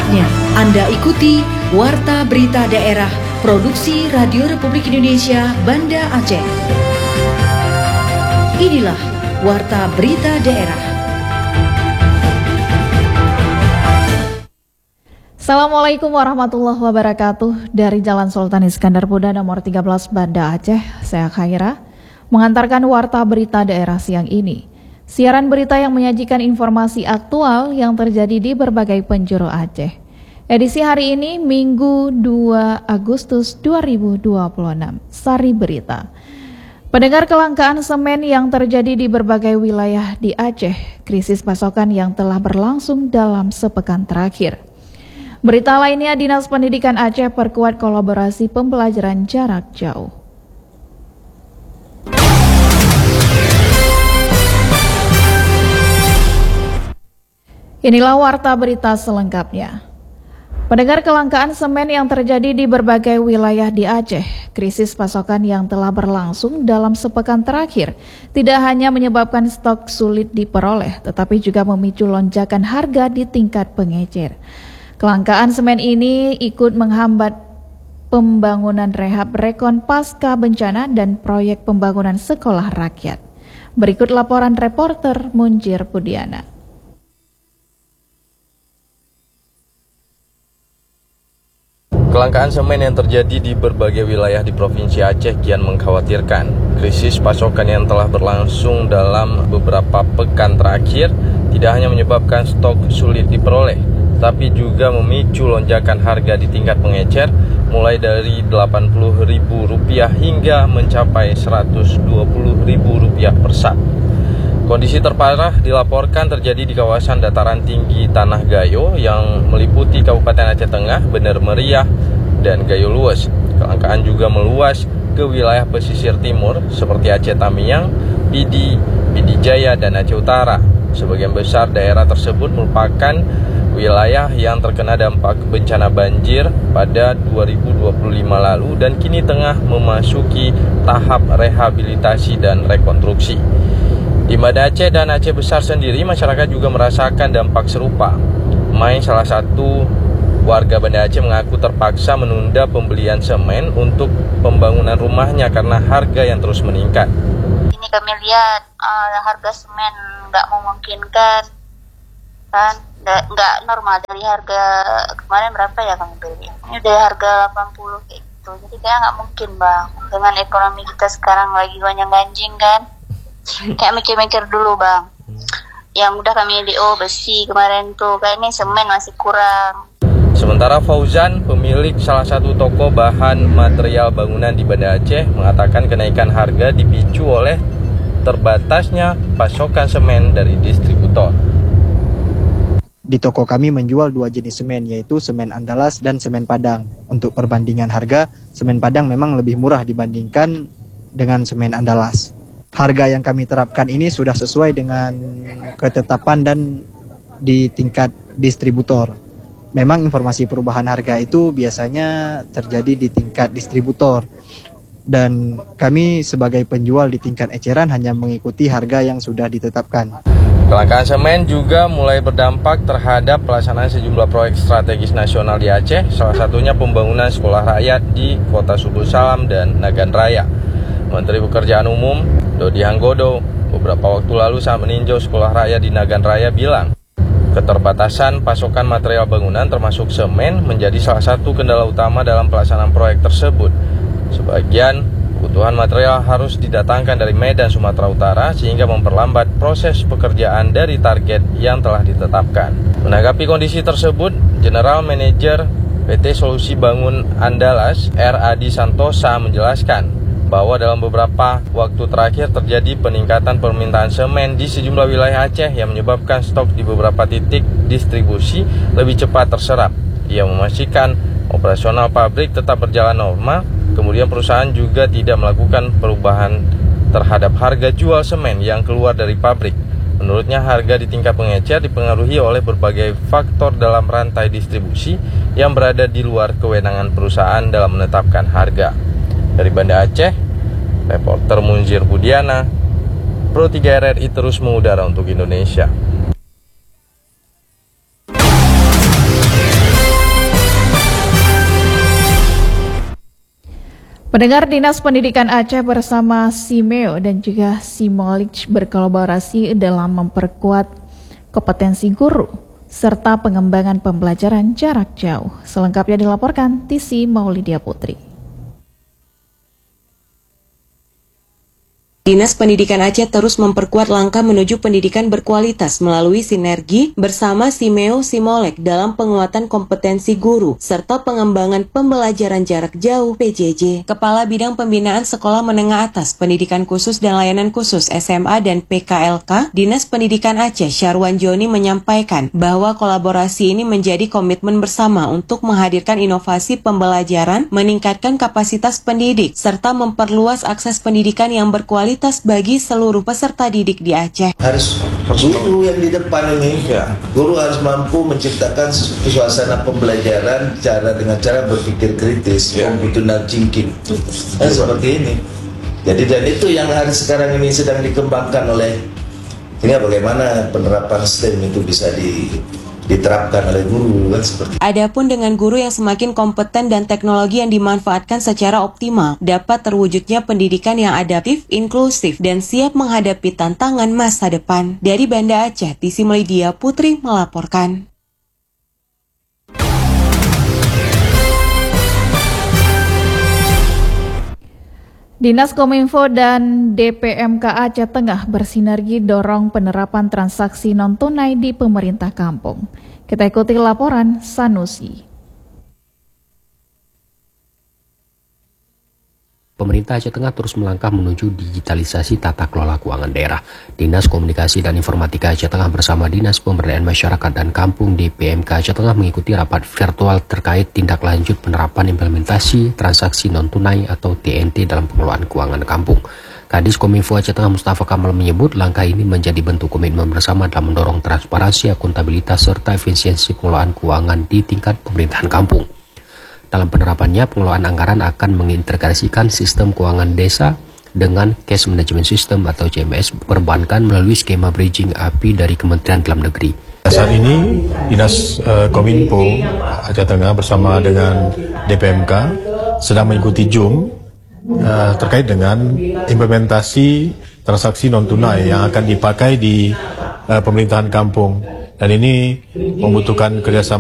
Saatnya Anda ikuti Warta Berita Daerah Produksi Radio Republik Indonesia Banda Aceh. Inilah Warta Berita Daerah. Assalamualaikum warahmatullahi wabarakatuh. Dari Jalan Sultan Iskandar Muda nomor 13 Banda Aceh, saya Khaira mengantarkan Warta Berita Daerah siang ini. Siaran berita yang menyajikan informasi aktual yang terjadi di berbagai penjuru Aceh. Edisi hari ini Minggu 2 Agustus 2026. Sari Berita. Pendengar, kelangkaan semen yang terjadi di berbagai wilayah di Aceh, krisis pasokan yang telah berlangsung dalam sepekan terakhir. Berita lainnya, Dinas Pendidikan Aceh perkuat kolaborasi pembelajaran jarak jauh. Inilah Warta Berita selengkapnya. Pendengar, kelangkaan semen yang terjadi di berbagai wilayah di Aceh, krisis pasokan yang telah berlangsung dalam sepekan terakhir, tidak hanya menyebabkan stok sulit diperoleh, tetapi juga memicu lonjakan harga di tingkat pengecer. Kelangkaan semen ini ikut menghambat pembangunan rehab rekon pasca bencana dan proyek pembangunan sekolah rakyat. Berikut laporan reporter Munjir Budiana. Kelangkaan semen yang terjadi di berbagai wilayah di Provinsi Aceh kian mengkhawatirkan. Krisis pasokan yang telah berlangsung dalam beberapa pekan terakhir tidak hanya menyebabkan stok sulit diperoleh, tapi juga memicu lonjakan harga di tingkat pengecer mulai dari Rp80.000 hingga mencapai Rp120.000 per sak. Kondisi terparah dilaporkan terjadi di kawasan dataran tinggi Tanah Gayo yang meliputi Kabupaten Aceh Tengah, Bener Meriah, dan Gayo Lues. Kelangkaan juga meluas ke wilayah pesisir timur seperti Aceh Tamiang, Pidi, Pidi Jaya, dan Aceh Utara. Sebagian besar daerah tersebut merupakan wilayah yang terkena dampak bencana banjir pada 2025 lalu dan kini tengah memasuki tahap rehabilitasi dan rekonstruksi. Di Banda Aceh dan Aceh Besar sendiri, masyarakat juga merasakan dampak serupa. Mai, salah satu warga Banda Aceh, mengaku terpaksa menunda pembelian semen untuk pembangunan rumahnya karena harga yang terus meningkat. Ini kami lihat harga semen nggak memungkinkan, kan? Nggak normal. Dari harga kemarin berapa ya kami beli? Ini udah harga 80 kayak gitu. Jadi kayak nggak mungkin, Bang. Dengan ekonomi kita sekarang lagi gonjang-ganjing kan. Kayak mikir-mikir dulu, Bang. Yang udah kami DO besi kemarin tuh, kayaknya semen masih kurang. Sementara Fauzan, pemilik salah satu toko bahan material bangunan di Banda Aceh, mengatakan kenaikan harga dipicu oleh terbatasnya pasokan semen dari distributor. Di toko kami menjual dua jenis semen, yaitu semen Andalas dan semen Padang. Untuk perbandingan harga, semen Padang memang lebih murah dibandingkan dengan semen Andalas. Harga yang kami terapkan ini sudah sesuai dengan ketetapan dan di tingkat distributor. Memang informasi perubahan harga itu biasanya terjadi di tingkat distributor. Dan kami sebagai penjual di tingkat eceran hanya mengikuti harga yang sudah ditetapkan. Kelangkaan semen juga mulai berdampak terhadap pelaksanaan sejumlah proyek strategis nasional di Aceh, salah satunya pembangunan sekolah rakyat di Kota Subul Salam dan Nagan Raya. Menteri Pekerjaan Umum Dodi Hanggodo beberapa waktu lalu saat meninjau sekolah rakyat di Nagan Raya bilang, keterbatasan pasokan material bangunan termasuk semen menjadi salah satu kendala utama dalam pelaksanaan proyek tersebut. Sebagian kebutuhan material harus didatangkan dari Medan, Sumatera Utara sehingga memperlambat proses pekerjaan dari target yang telah ditetapkan. Menanggapi kondisi tersebut, General Manager PT Solusi Bangun Andalas R.Adi Santosa menjelaskan bahwa dalam beberapa waktu terakhir terjadi peningkatan permintaan semen di sejumlah wilayah Aceh yang menyebabkan stok di beberapa titik distribusi lebih cepat terserap. Ia memastikan operasional pabrik tetap berjalan normal, kemudian perusahaan juga tidak melakukan perubahan terhadap harga jual semen yang keluar dari pabrik. Menurutnya, harga di tingkat pengecer dipengaruhi oleh berbagai faktor dalam rantai distribusi yang berada di luar kewenangan perusahaan dalam menetapkan harga. Dari Banda Aceh, reporter Munjir Budiana, Pro 3 RRI terus mengudara untuk Indonesia. Pendengar, Dinas Pendidikan Aceh bersama Simeo dan juga Simolik berkolaborasi dalam memperkuat kompetensi guru serta pengembangan pembelajaran jarak jauh. Selengkapnya dilaporkan Tisi Maulidia Putri. Dinas Pendidikan Aceh terus memperkuat langkah menuju pendidikan berkualitas melalui sinergi bersama Simeo Simolek dalam penguatan kompetensi guru serta pengembangan pembelajaran jarak jauh (PJJ). Kepala Bidang Pembinaan Sekolah Menengah Atas, Pendidikan Khusus dan Layanan Khusus SMA dan PKLK, Dinas Pendidikan Aceh Syarwan Joni menyampaikan bahwa kolaborasi ini menjadi komitmen bersama untuk menghadirkan inovasi pembelajaran, meningkatkan kapasitas pendidik, serta memperluas akses pendidikan yang berkualitas bagi seluruh peserta didik di Aceh. Harus guru yang di depan ini, guru harus mampu menciptakan suasana pembelajaran dengan cara berpikir kritis, computational thinking, seperti ini. Jadi dan itu yang hari sekarang ini sedang dikembangkan oleh, sehingga bagaimana penerapan STEM itu bisa diterapkan oleh guru kan seperti. Adapun dengan guru yang semakin kompeten dan teknologi yang dimanfaatkan secara optimal, dapat terwujudnya pendidikan yang adaptif, inklusif, dan siap menghadapi tantangan masa depan. Dari Banda Aceh, Tisi Maulidia Putri melaporkan. Dinas Kominfo dan DPMK Aceh Tengah bersinergi dorong penerapan transaksi non-tunai di pemerintah kampung. Kita ikuti laporan Sanusi. Pemerintah Aceh Tengah terus melangkah menuju digitalisasi tata kelola keuangan daerah. Dinas Komunikasi dan Informatika Aceh Tengah bersama Dinas Pemberdayaan Masyarakat dan Kampung DPMK Aceh Tengah mengikuti rapat virtual terkait tindak lanjut penerapan implementasi transaksi non-tunai atau TNT dalam pengelolaan keuangan kampung. Kadis Kominfo Aceh Tengah Mustafa Kamal menyebut langkah ini menjadi bentuk komitmen bersama dalam mendorong transparansi, akuntabilitas, serta efisiensi pengelolaan keuangan di tingkat pemerintahan kampung. Dalam penerapannya, pengelolaan anggaran akan mengintegrasikan sistem keuangan desa dengan Cash Management System atau CMS perbankan melalui skema bridging API dari Kementerian Dalam Negeri. Saat ini, Dinas Kominfo Aceh Tengah bersama dengan DPMK sedang mengikuti Zoom terkait dengan implementasi transaksi non-tunai yang akan dipakai di pemerintahan kampung. Dan ini membutuhkan kerjasama